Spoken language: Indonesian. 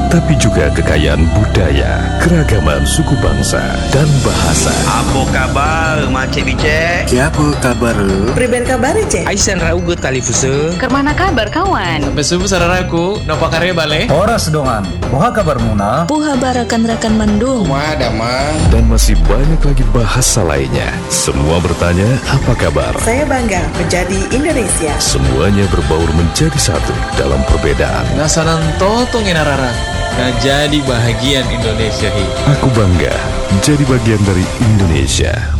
tapi juga kekayaan budaya, keragaman suku bangsa, dan bahasa. Apa kabar, Macik Bicek? Siapa kabar? Priben kabar Cek? Aisan raugut kali fusu. Kermana kabar kawan? Besubu sararaku, nopo karya bale? Horas dongan, moha kabar muna? Puha barakan rekan mendung. Dan masih banyak lagi bahasa lainnya. Semua bertanya, apa kabar? Saya bangga menjadi Indonesia. Semuanya berbaur menjadi satu dalam perbedaan. Nasanan totong inarara. Nah jadi bahagian Indonesia hi. Aku bangga jadi bagian dari Indonesia.